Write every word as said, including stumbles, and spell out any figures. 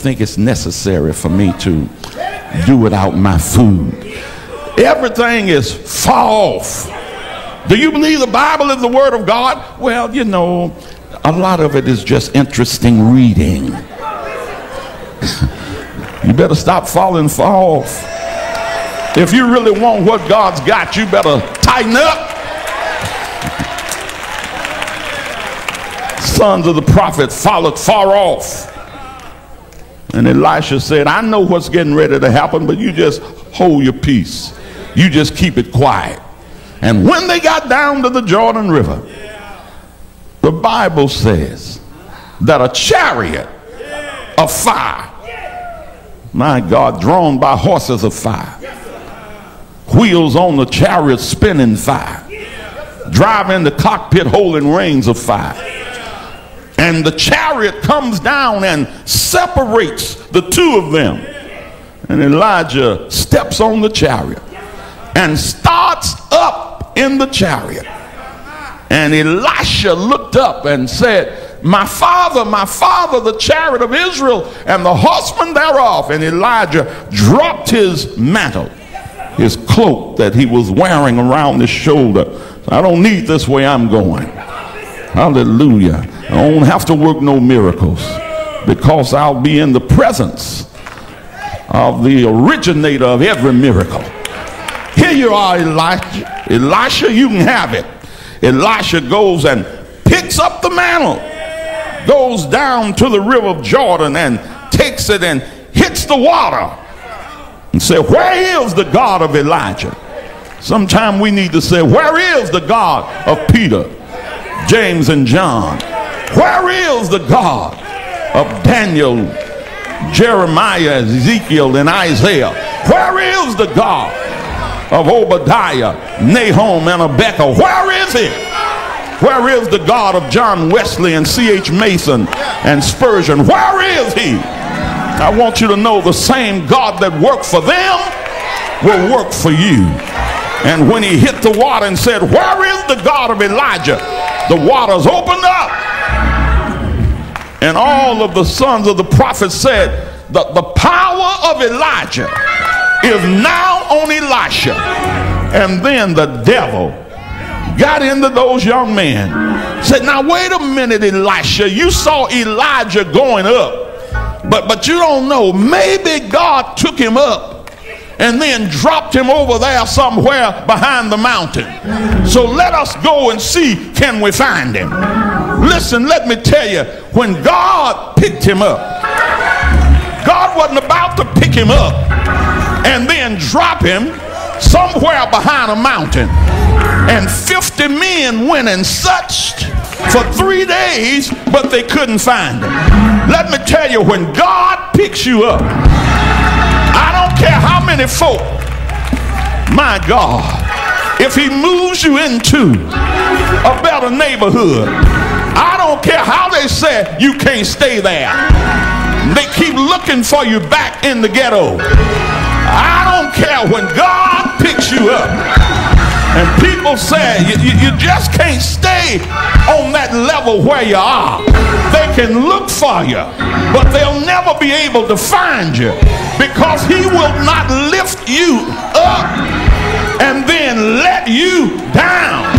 think it's necessary for me to do without my food. Everything is far off. Do you believe the Bible is the Word of God? Well, you know, a lot of it is just interesting reading. You better stop falling far off. If you really want what God's got, you better tighten up. Sons of the prophet followed far off. And Elisha said, I know what's getting ready to happen, but you just hold your peace. You just keep it quiet. And when they got down to the Jordan River, the Bible says that a chariot of fire, my God, drawn by horses of fire, wheels on the chariot spinning fire, driving the cockpit holding rings of fire. And the chariot comes down and separates the two of them. And Elijah steps on the chariot and starts up in the chariot. And Elisha looked up and said, my father, my father, the chariot of Israel and the horsemen thereof. And Elijah dropped his mantle, his cloak that he was wearing around his shoulder. I don't need this way I'm going. Hallelujah. I don't have to work no miracles because I'll be in the presence of the originator of every miracle. Here you are, Elijah. Elisha, you can have it. Elisha goes and picks up the mantle, goes down to the river of Jordan and takes it and hits the water and say, where is the God of Elijah? Sometime we need to say, where is the God of Peter, James, and John? Where is the God of Daniel, Jeremiah, Ezekiel, and Isaiah? Where is the God of Obadiah, Nahum, and Rebecca? Where is he? Where is the God of John Wesley and C H Mason and Spurgeon? Where is he? I want you to know the same God that worked for them will work for you. And when he hit the water and said, where is the God of Elijah? The waters opened up. And all of the sons of the prophet said that the power of Elijah is now on Elisha. And then the devil got into those young men. Said, now wait a minute, Elisha. You saw Elijah going up. But, but you don't know. Maybe God took him up and then dropped him over there somewhere behind the mountain. So let us go and see, can we find him? Listen, let me tell you, when God picked him up, God wasn't about to pick him up and then drop him somewhere behind a mountain. And fifty men went and searched for three days, but they couldn't find him. Let me tell you, when God picks you up, I don't care how many folk, my God, if he moves you into a better neighborhood, I don't care how they say you can't stay there. They keep looking for you back in the ghetto. I don't care when God picks you up. And people say you, you, you just can't stay on that level where you are. They can look for you, but they'll never be able to find you, because he will not lift you up and then let you down.